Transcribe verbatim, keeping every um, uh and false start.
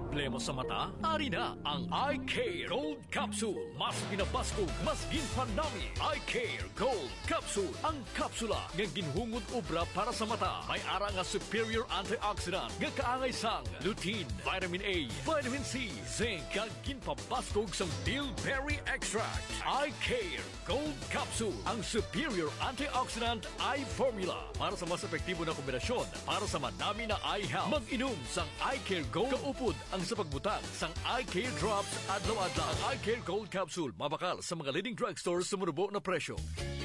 problema sa mata? Ari na ang Eye Care Gold Capsule. Mas pinabaskog, mas ginpanami. Eye Care Gold Capsule. Ang kapsula nga ginhungod obra para sa mata. May ara nga superior antioxidant nga kaangay sang lutein, vitamin A, vitamin C, zinc, kag ginpabaskog sang bilberry extract. Eye Care Gold Capsule. Ang superior antioxidant eye formula para sa mas epektibo na kombinasyon para sa madami na eye health. Mag-inom sang Eye Care Gold kaupod ang sa pagbutang sang Eye Care Drops adlaw-adlaw. Ang Eye Care Gold Capsule mabakal sa mga leading drugstores sa murubo na presyo.